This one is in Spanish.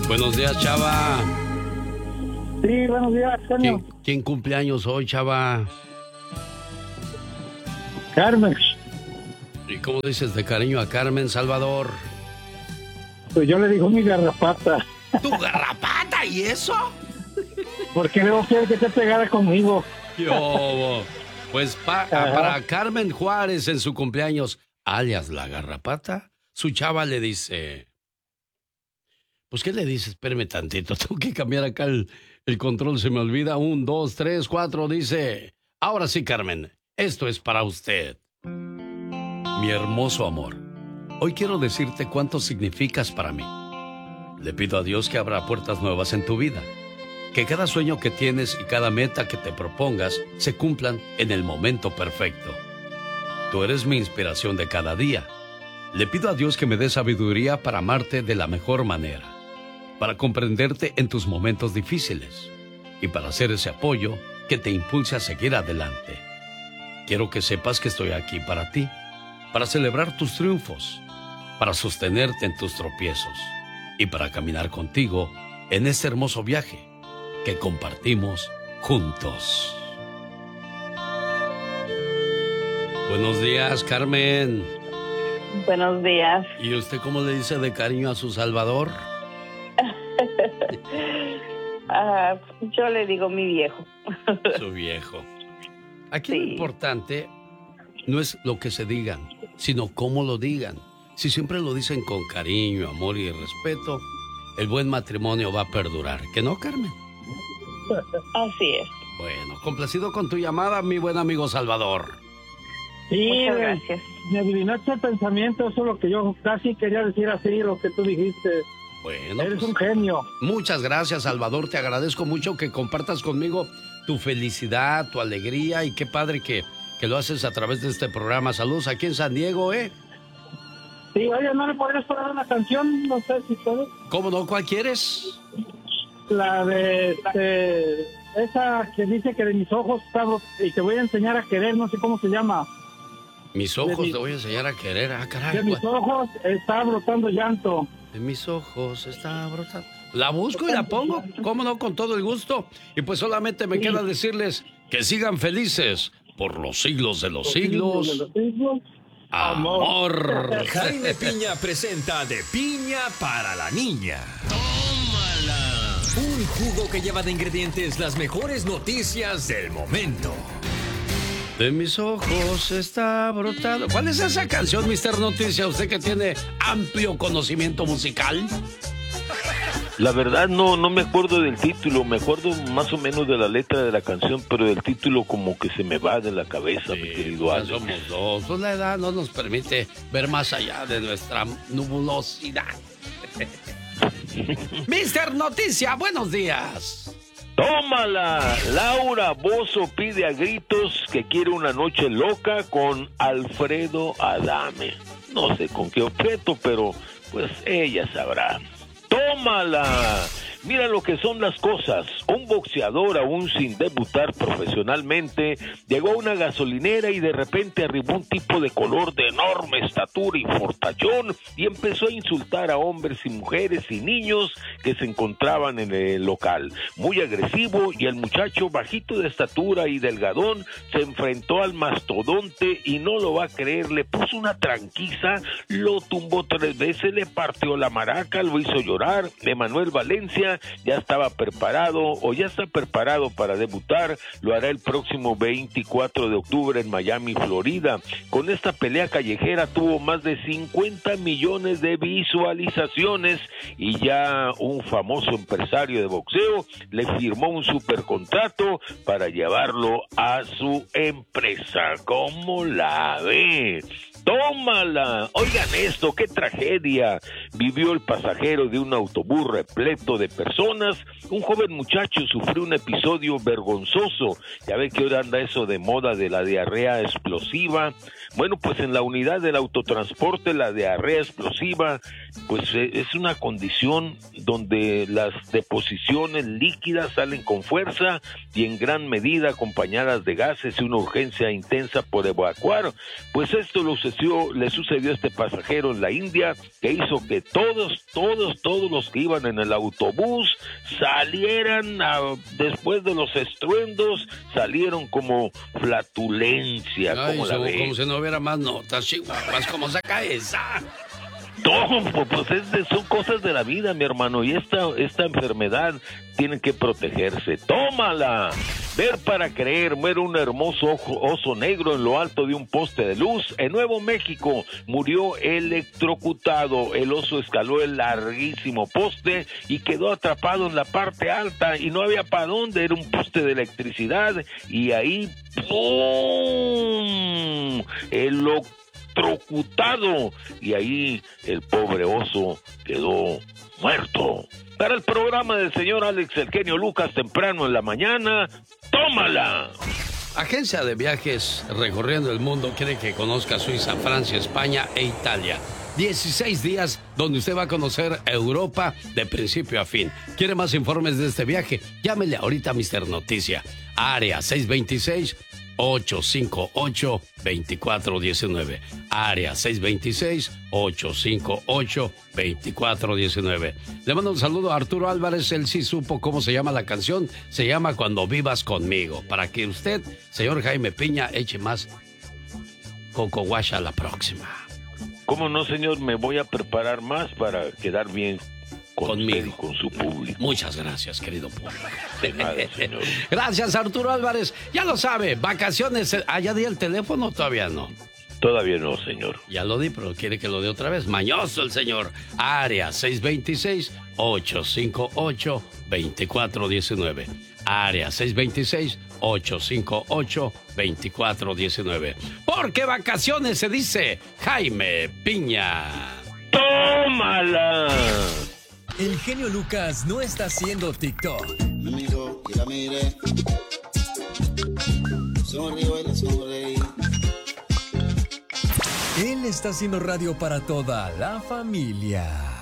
Buenos días, Chava. Sí, buenos días, Antonio. ¿Quién cumple años hoy, Chava? Carmen. ¿Y cómo dices de cariño a Carmen, Salvador? Pues yo le digo mi garrapata. ¿Tu garrapata y eso? Porque luego quiere que esté pegada conmigo. Yo, pues para Carmen Juárez en su cumpleaños, alias la garrapata, su Chava le dice... Pues, ¿qué le dices? Espérame tantito, tengo que cambiar acá el control, se me olvida. 1, 2, 3, 4, dice... Ahora sí, Carmen, esto es para usted. Mi hermoso amor, hoy quiero decirte cuánto significas para mí. Le pido a Dios que abra puertas nuevas en tu vida. Que cada sueño que tienes y cada meta que te propongas se cumplan en el momento perfecto. Tú eres mi inspiración de cada día. Le pido a Dios que me dé sabiduría para amarte de la mejor manera, para comprenderte en tus momentos difíciles y para hacer ese apoyo que te impulse a seguir adelante. Quiero que sepas que estoy aquí para ti, para celebrar tus triunfos, para sostenerte en tus tropiezos y para caminar contigo en este hermoso viaje que compartimos juntos. Buenos días, Carmen. Buenos días. ¿Y usted cómo le dice de cariño a su Salvador? Yo le digo mi viejo. Su viejo. Aquí lo importante no es lo que se digan, sino cómo lo digan. Si siempre lo dicen con cariño, amor y respeto, el buen matrimonio va a perdurar. ¿Que no, Carmen? Así es. Bueno, complacido con tu llamada, mi buen amigo Salvador. Sí, muchas gracias. Me adivinaste el pensamiento, eso es lo que yo casi quería decir así, lo que tú dijiste. Bueno, eres un genio. Muchas gracias, Salvador. Te agradezco mucho que compartas conmigo tu felicidad, tu alegría y qué padre que lo haces a través de este programa. Saludos aquí en San Diego, ¿eh? Sí, oye, ¿no le podrías poner una canción? No sé si puedes. ¿Cómo no? ¿Cuál quieres? La de esa que dice que de mis ojos y te voy a enseñar a querer, no sé cómo se llama. Mis ojos te voy a enseñar a querer. Ah, caray. De mis ojos está brotando llanto. De mis ojos está brotando. La busco y la pongo, cómo no, con todo el gusto. Y pues solamente me queda decirles que sigan felices por los siglos de los siglos. Amor. Jaime Piña presenta De Piña para la Niña. ¡Tómala! Un jugo que lleva de ingredientes las mejores noticias del momento. De mis ojos está brotando. ¿Cuál es esa canción, Mr. Noticia? Usted que tiene amplio conocimiento musical. La verdad no me acuerdo del título, me acuerdo más o menos de la letra de la canción, pero del título como que se me va de la cabeza, mi querido Alex. Somos dos, pues la edad no nos permite ver más allá de nuestra nubulosidad. Mr. Noticia, buenos días. ¡Tómala! Laura Bozzo pide a gritos que quiere una noche loca con Alfredo Adame. No sé con qué objeto, pero pues ella sabrá. ¡Tómala! Mira lo que son las cosas. Un boxeador, aún sin debutar profesionalmente, llegó a una gasolinera y de repente arribó un tipo de color de enorme estatura y fortachón y empezó a insultar a hombres y mujeres y niños que se encontraban en el local. Muy agresivo, y el muchacho bajito de estatura y delgadón se enfrentó al mastodonte y no lo va a creer, le puso una tranquiza, lo tumbó 3 veces, le partió la maraca, lo hizo llorar. Emanuel Valencia ya estaba preparado o ya está preparado para debutar, lo hará el próximo 24 de octubre en Miami, Florida. Con esta pelea callejera tuvo más de 50 millones de visualizaciones y ya un famoso empresario de boxeo le firmó un supercontrato para llevarlo a su empresa. ¿Cómo la ve? ¡Tómala! Oigan esto, qué tragedia vivió el pasajero de un autobús repleto de personas. Un joven muchacho sufrió un episodio vergonzoso. Ya ve que ahora anda eso de moda de la diarrea explosiva. Bueno, pues en la unidad del autotransporte, la diarrea explosiva, pues es una condición donde las deposiciones líquidas salen con fuerza y en gran medida acompañadas de gases y una urgencia intensa por evacuar. Pues esto los le sucedió a este pasajero en la India, que hizo que todos los que iban en el autobús salieran después de los estruendos, salieron como flatulencia. Ay, como si no hubiera más notas, chihuahuas, ¿cómo saca esa? No, pues son cosas de la vida, mi hermano, y esta enfermedad tiene que protegerse. ¡Tómala! Ver para creer. Muere un hermoso oso negro en lo alto de un poste de luz en Nuevo México. Murió electrocutado. El oso escaló el larguísimo poste y quedó atrapado en la parte alta y no había para dónde. Era un poste de electricidad y ahí ¡pum! Electrocutado, y ahí el pobre oso quedó muerto. Para el programa del señor Alex El Genio Lucas, temprano en la mañana, tómala. Agencia de viajes recorriendo el mundo quiere que conozca Suiza, Francia, España e Italia. 16 días donde usted va a conocer Europa de principio a fin. ¿Quiere más informes de este viaje? Llámele ahorita a Mr. Noticia. Área 626-858-2419. Área 626-858-2419. Le mando un saludo a Arturo Álvarez. Él sí supo cómo se llama la canción. Se llama Cuando Vivas Conmigo. Para que usted, señor Jaime Piña, eche más Coco Wash a la próxima. ¿Cómo no, señor? Me voy a preparar más para quedar bien conmigo y con su público. Muchas gracias, querido público. De nada, señor. Gracias, Arturo Álvarez. Ya lo sabe, vacaciones. ¿Ya di el teléfono o todavía no? Todavía no, señor. Ya lo di, pero quiere que lo dé otra vez. Mañoso el señor. Área 626-858-2419. Área 626-858-2419. Porque vacaciones se dice Jaime Piña. ¡Tómala! El genio Lucas no está haciendo TikTok. Amigo, y la mire. Sonrío y la sonreí. Él está haciendo radio para toda la familia.